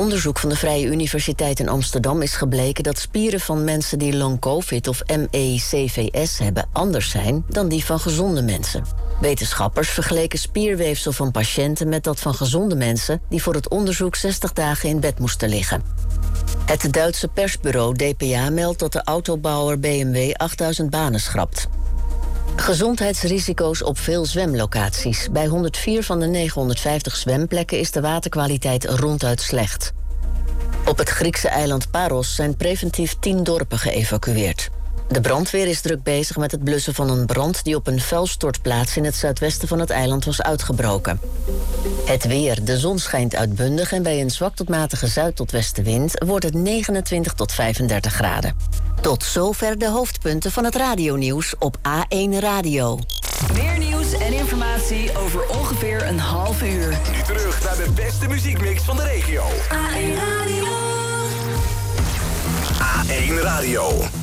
Onderzoek van de Vrije Universiteit in Amsterdam is gebleken dat spieren van mensen die long COVID of ME/CVS hebben anders zijn dan die van gezonde mensen. Wetenschappers vergeleken spierweefsel van patiënten met dat van gezonde mensen die voor het onderzoek 60 dagen in bed moesten liggen. Het Duitse persbureau dpa meldt dat de autobouwer BMW 8000 banen schrapt. Gezondheidsrisico's op veel zwemlocaties. Bij 104 van de 950 zwemplekken is de waterkwaliteit ronduit slecht. Op het Griekse eiland Paros zijn preventief 10 dorpen geëvacueerd. De brandweer is druk bezig met het blussen van een brand die op een vuilstortplaats in het zuidwesten van het eiland was uitgebroken. Het weer. De zon schijnt uitbundig en bij een zwak tot matige zuid- tot westenwind wordt het 29 tot 35 graden. Tot zover de hoofdpunten van het radionieuws op A1 Radio. Meer nieuws en informatie over ongeveer een half uur. Nu terug naar de beste muziekmix van de regio. A1 Radio. A1 Radio.